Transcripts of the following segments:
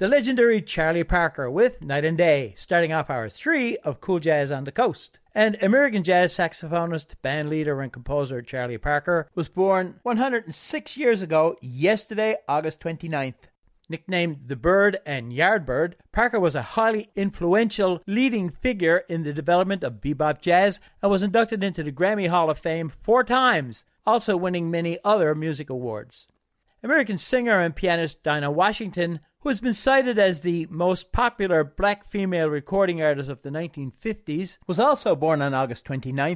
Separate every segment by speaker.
Speaker 1: the legendary Charlie Parker with Night and Day, starting off hour 3 of Cool Jazz on the Coast. And American jazz saxophonist, bandleader and composer Charlie Parker was born 106 years ago yesterday, August 29th. Nicknamed the Bird and Yardbird, Parker was a highly influential leading figure in the development of bebop jazz and was inducted into the Grammy Hall of Fame 4 times, also winning many other music awards. American singer and pianist Dinah Washington, who has been cited as the most popular black female recording artist of the 1950s, was also born on August 29th,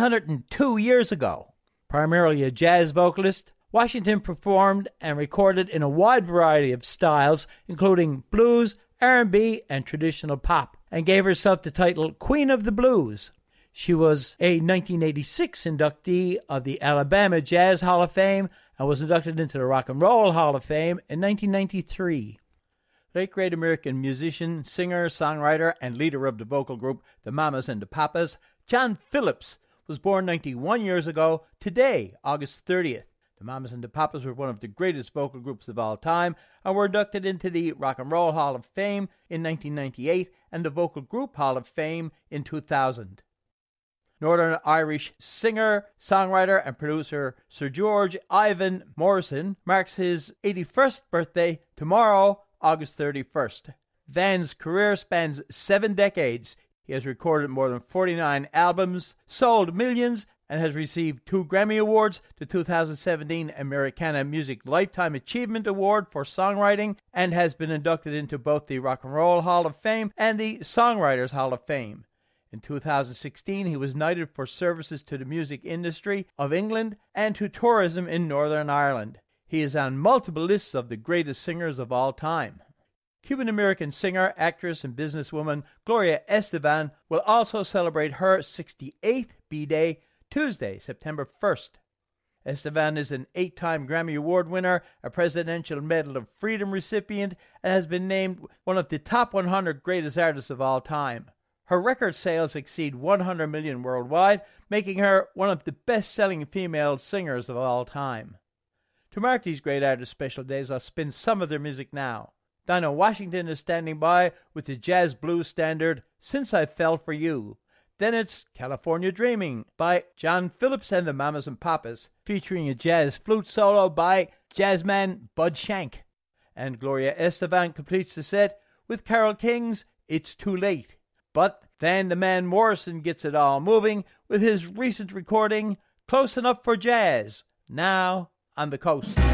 Speaker 1: 102 years ago. Primarily a jazz vocalist, Washington performed and recorded in a wide variety of styles, including blues, R&B, and traditional pop, and gave herself the title Queen of the Blues. She was a 1986 inductee of the Alabama Jazz Hall of Fame and was inducted into the Rock and Roll Hall of Fame in 1993. Late great American musician, singer, songwriter, and leader of the vocal group The Mamas and the Papas, John Phillips, was born 91 years ago today, August 30th. The Mamas and the Papas were one of the greatest vocal groups of all time and were inducted into the Rock and Roll Hall of Fame in 1998 and the Vocal Group Hall of Fame in 2000. Northern Irish singer, songwriter, and producer Sir George Ivan Morrison marks his 81st birthday tomorrow, August 31st. Van's career spans 7 decades. He has recorded more than 49 albums, sold millions, and has received 2 Grammy Awards, the 2017 Americana Music Lifetime Achievement Award for Songwriting, and has been inducted into both the Rock and Roll Hall of Fame and the Songwriters Hall of Fame. In 2016, he was knighted for services to the music industry of England and to tourism in Northern Ireland. He is on multiple lists of the greatest singers of all time. Cuban-American singer, actress, and businesswoman Gloria Estefan will also celebrate her 68th B-Day Tuesday, September 1st. Estefan is an 8-time Grammy Award winner, a Presidential Medal of Freedom recipient, and has been named one of the top 100 greatest artists of all time. Her record sales exceed 100 million worldwide, making her one of the best-selling female singers of all time. To mark these great artists' special days, I'll spin some of their music now. Dinah Washington is standing by with the jazz blues standard, Since I Fell for You. Then it's California Dreaming by John Phillips and the Mamas and Papas, featuring a jazz flute solo by jazzman Bud Shank. And Gloria Estefan completes the set with Carole King's It's Too Late. But then the man Morrison gets it all moving with his recent recording, Close Enough for Jazz, now on the Coast.